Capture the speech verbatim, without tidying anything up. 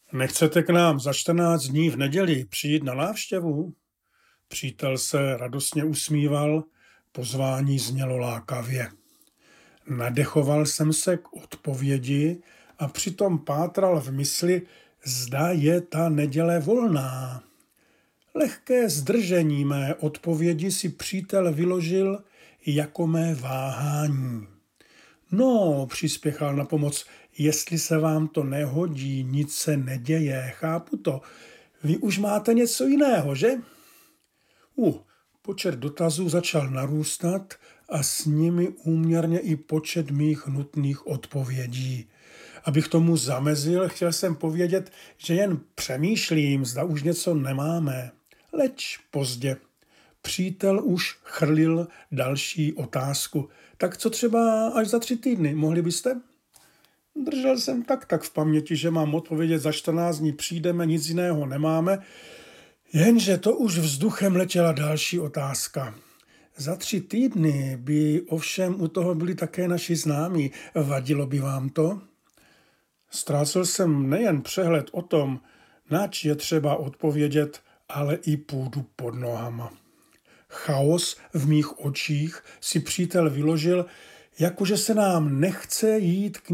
Nechcete k nám za čtrnáct dní v neděli přijít na návštěvu? Přítel se radostně usmíval, pozvání znělo lákavě. Nadechoval jsem se k odpovědi a přitom pátral v mysli, zda je ta neděle volná. Lehké zdržení mé odpovědi si přítel vyložil jako mé váhání. No, přispěchal na pomoc, jestli se vám to nehodí, nic se neděje, chápu to. Vy už máte něco jiného, že? Uh, počet dotazů začal narůstat a s nimi úměrně i počet mých nutných odpovědí. Abych tomu zamezil, chtěl jsem povědět, že jen přemýšlím, zda už něco nemáme. Leč pozdě. Přítel už chrlil další otázku. Tak co třeba až za tři týdny, mohli byste? Držel jsem tak tak v paměti, že mám odpovědět za čtrnáct dní přijdeme, nic jiného nemáme, jenže to už vzduchem letěla další otázka. Za tři týdny by ovšem u toho byli také naši známí. Vadilo by vám to? Ztrácel jsem nejen přehled o tom, nač je třeba odpovědět, ale i půdu pod nohama. Chaos v mých očích si přítel vyložil, jakože se nám nechce jít k